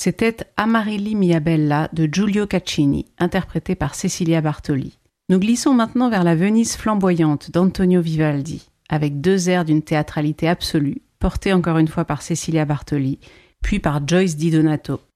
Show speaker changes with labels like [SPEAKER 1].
[SPEAKER 1] C'était Amaryllis mia bella de Giulio Caccini, interprété par Cecilia Bartoli. Nous glissons maintenant vers la Venise flamboyante d'Antonio Vivaldi, avec 2 airs d'une théâtralité absolue, portés encore une fois par Cecilia Bartoli, puis par Joyce Di Donato.